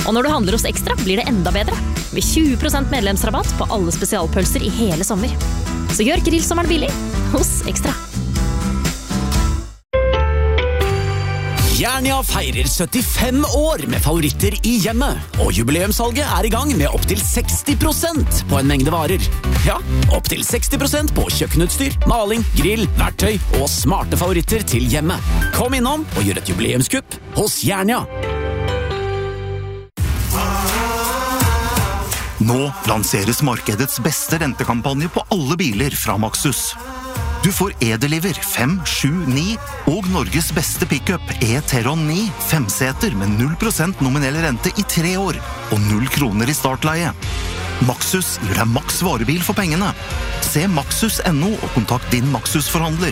Og når du handler hos Ekstra, blir det enda bedre. Med 20% medlemsrabatt på alle spesialpølser i hele sommer. Så gjør grillsommeren billig hos Ekstra. Jernia feirer 75 år med favoritter i hjemmet, og jubileumssalget i gang med opp til 60% på en mengde varer. Ja, opp til 60% på kjøkkenutstyr, maling, grill, verktøy og smarte favoritter til hjemmet. Kom innom og gjør et jubileumskupp hos Jernia. Nå lanseres markedets beste rentekampanje på alle biler fra Maxus. Du får E-Deliver 5, 7, 9 og Norges beste pickup E-Teron 9 5-seter med 0% nominell rente i 3 år og 0 kroner i startleie. Maxus gir deg maks varebil for pengene. Se Maxus.no og kontakt din Maxus-forhandler.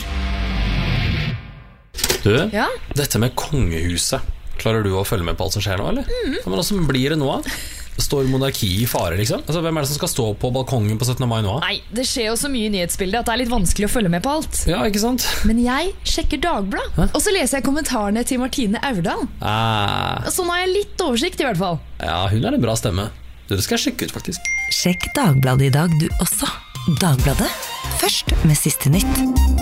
Du, dette med kongehuset. Klarer du å følge med på alt som skjer nå, eller? Men hvordan blir det nå? Står monarki i fare, liksom? Altså, hvem det som skal stå på balkongen på 17. mai nå? Nei, det skjer jo så mye nyhetsbilder at det litt vanskelig å følge med på alt. Ja, ikke sant? Men jeg sjekker Dagbladet, og så leser jeg kommentarene til Martine Aurdal. Så nå har jeg litt oversikt i hvert fall. Ja, hun en bra stemme. Det skal jeg sjekke ut, faktisk. Sjekk Dagbladet i dag, du også. Dagbladet, først med siste nytt.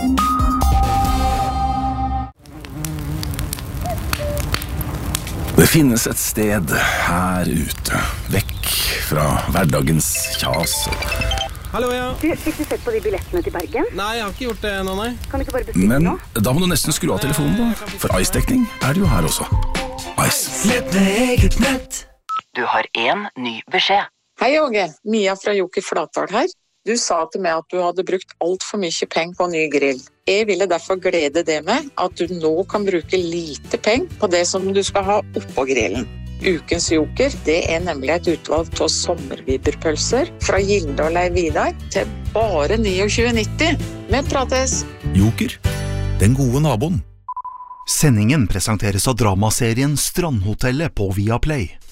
Det finnes et sted her ute, vekk fra hverdagens kjas. Hallo, ja. Du, fikk du sett på de billettene til Bergen? Nei, jeg har ikke gjort det ennå, nei. Kan du ikke bare bestille nå? Men da må du nesten skru av telefonen da, for Ice-dekning det jo her også. Ice. Nett med eget nett. Du har en ny beskjed. Hei, Åge. Mia fra Joker Flatdal her. Du sa til meg at du hadde brukt alt for mye penger på en ny grill. Jeg ville derfor glede det med at du nå kan bruke lite penger på det som du skal ha oppå grillen. Ukens Joker, det nemlig et utvalg av sommerviberpølser fra Gildal Vidar til bare 29,90. Vi prates! Joker, den gode naboen. Sendingen presenteres av dramaserien Strandhotellet på Viaplay.